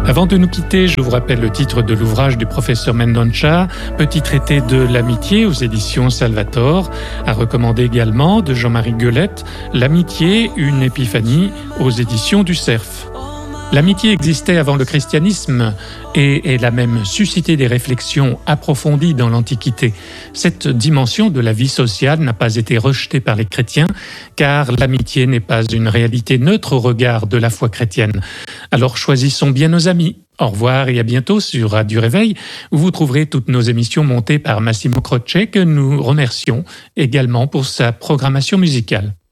Avant de nous quitter, je vous rappelle le titre de l'ouvrage du professeur Mendonça, Petit traité de l'amitié aux éditions Salvator, à recommander également de Jean-Marie Gueulette, L'amitié, une épiphanie aux éditions du Cerf. L'amitié existait avant le christianisme et elle a même suscité des réflexions approfondies dans l'Antiquité. Cette dimension de la vie sociale n'a pas été rejetée par les chrétiens car l'amitié n'est pas une réalité neutre au regard de la foi chrétienne. Alors choisissons bien nos amis. Au revoir et à bientôt sur Radio Réveil où vous trouverez toutes nos émissions montées par Massimo Croce que nous remercions également pour sa programmation musicale.